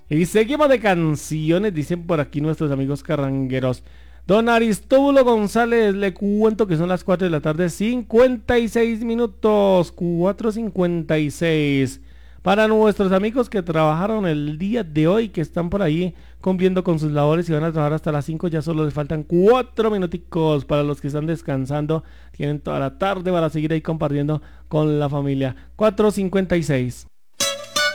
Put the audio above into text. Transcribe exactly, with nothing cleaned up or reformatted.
Y seguimos de canciones, dicen por aquí nuestros amigos carrangueros. Don Aristóbulo González, le cuento que son las cuatro de la tarde, cincuenta y seis minutos, cuatro cincuenta y seis. Para nuestros amigos que trabajaron el día de hoy, que están por ahí cumpliendo con sus labores y van a trabajar hasta las cinco, ya solo les faltan cuatro minuticos. Para los que están descansando, tienen toda la tarde para seguir ahí compartiendo con la familia. cuatro cincuenta y seis.